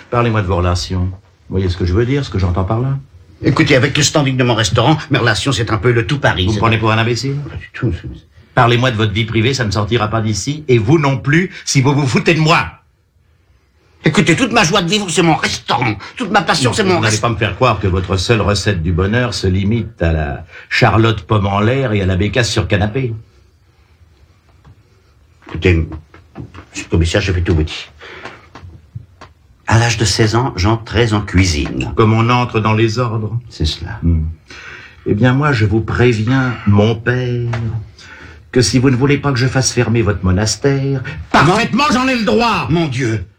Parlez-moi de vos relations. Vous voyez ce que je veux dire, ce que j'entends par là? Écoutez, avec le standing de mon restaurant, mes relations, c'est un peu le tout Paris. Vous me prenez pour un imbécile? Pas du tout. Parlez-moi de votre vie privée, ça ne sortira pas d'ici. Et vous non plus, si vous vous foutez de moi. Écoutez, toute ma joie de vivre, c'est mon restaurant. Toute ma passion, c'est mon Vous n'allez restaurant. pas me faire croire que votre seule recette du bonheur se limite à la Charlotte pomme en l'air et à la bécasse sur canapé. Écoutez, monsieur le commissaire, je vais tout vous dire. À l'âge de 16 ans, j'entrais en cuisine. Comme on entre dans les ordres. C'est cela. Eh bien, moi, je vous préviens, mon père, que si vous ne voulez pas que je fasse fermer votre monastère, parfaitement, j'en ai le droit. Mon Dieu,